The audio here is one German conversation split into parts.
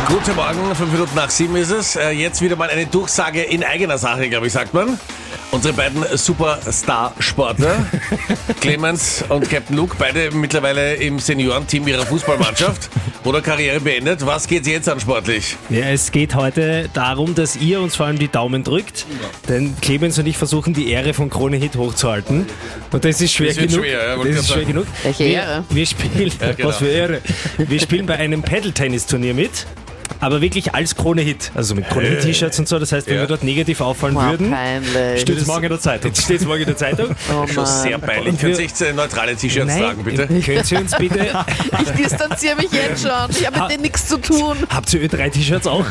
Guten Morgen, 7:05 ist es. Jetzt wieder mal eine Durchsage in eigener Sache, glaube ich, sagt man. Unsere beiden Superstar-Sportler, Clemens und Captain Luke, beide mittlerweile im Seniorenteam ihrer Fußballmannschaft oder Karriere beendet. Was geht jetzt an sportlich? Ja, es geht heute darum, dass ihr uns vor allem die Daumen drückt, denn Clemens und ich versuchen die Ehre von Krone Hit hochzuhalten. Und das ist schwer genug. Das ist schwer genug. Welche Ehre? Wir spielen, genau. was für Ehre. Wir spielen bei einem Paddle-Tennis-Turnier mit. Aber wirklich als Krone-Hit, also mit Krone-Hit-T-Shirts und so. Das heißt, wenn wir dort negativ auffallen würden, Peinlich. steht es morgen in der Zeitung. Steht's morgen in der Zeitung. Oh Schon sehr Mann. peinlich. Können Sie nicht neutrale T-Shirts tragen, bitte? Können Sie uns bitte... Ich distanziere mich jetzt schon. Ich habe mit denen nichts zu tun. Habt ihr Ö3-T-Shirts auch?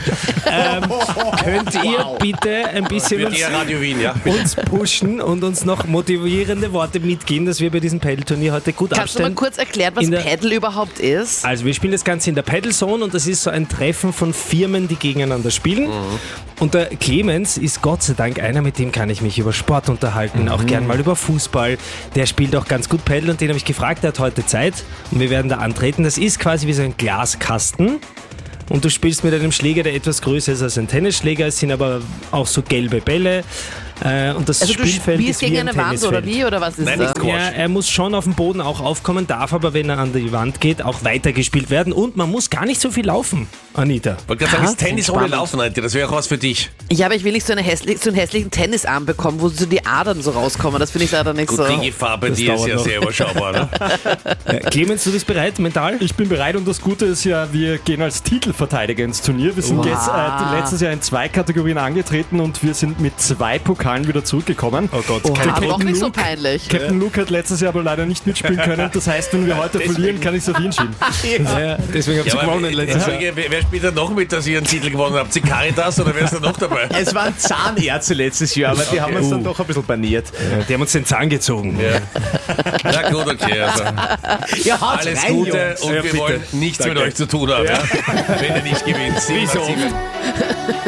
Könnt ihr bitte ein bisschen Wird eher Radio Wien, ja? uns pushen und uns noch motivierende Worte mitgeben, dass wir bei diesem Paddle-Turnier heute gut Kannst du mal abstellen? kurz erklären, was In der- Paddle überhaupt ist? Also wir spielen das Ganze in der Paddle Zone und das ist so ein Treffen von Firmen, die gegeneinander spielen. Und der Clemens ist Gott sei Dank einer, mit dem kann ich mich über Sport unterhalten, auch gern mal über Fußball. Der spielt auch ganz gut Paddle und den habe ich gefragt, der hat heute Zeit und wir werden da antreten. Das ist quasi wie so ein Glaskasten. Und du spielst mit einem Schläger, der etwas größer ist als ein Tennisschläger. Es sind aber auch so gelbe Bälle. Und das Also du Spielfeld spielst ist wie gegen ein eine Wand oder Tennisfeld. wie? Oder was ist Nein, das? nicht Squash. Ja, er muss schon auf dem Boden auch aufkommen, darf aber, wenn er an die Wand geht, auch weitergespielt werden. Und man muss gar nicht so viel laufen, Anita. Ich wollte gerade sagen, Aha, ist Tennis ohne spannend. Laufen, Alter. Das wäre auch was für dich. Ja, aber ich will nicht so einen hässlichen Tennisarm bekommen, wo so die Adern so rauskommen. Das finde ich leider nicht Gut, so. die Gefahr bei Das dir ist dauert ja noch. sehr überschaubar, ne? Clemens, du bist bereit, mental? Ich bin bereit und das Gute ist ja, wir gehen als Titelverteidiger ins Turnier. Wir sind jetzt letztes Jahr in 2 Kategorien angetreten und wir sind mit 2 Pokalen wieder zurückgekommen. Oh Gott, Aber doch Captain nicht so Luke- peinlich. Captain Luke hat letztes Jahr aber leider nicht mitspielen können. Das heißt, wenn wir heute verlieren, kann ich es auf ihn schieben. ja, deswegen habt ihr gewonnen letztes Jahr. Wer spielt denn noch mit, dass ihr einen Titel gewonnen habt? Sie Caritas oder wer ist da noch dabei? Es waren Zahnärzte letztes Jahr, aber die haben uns dann doch ein bisschen baniert. Die haben uns den Zahn gezogen. Ja. Na gut, okay. Also. Ja, haut's Alles rein, Gute Jungs. und wir wollen nichts mit euch zu tun haben, ja? Wenn ihr nicht gewinnt. 7-7.